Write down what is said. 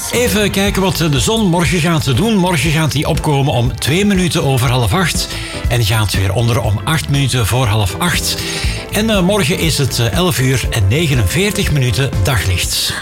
Even kijken wat de zon morgen gaat doen. Morgen gaat hij opkomen om 2 minuten over 7:30. En gaat weer onder om 8 minuten voor 7:30. En morgen is het 11 uur en 49 minuten daglicht.